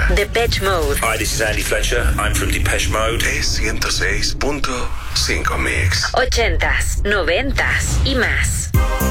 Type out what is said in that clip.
Depeche Mode. Hi, this is Andy Fletcher. I'm from Depeche Mode. Es 106.5 Mix. 80s, 90s y más.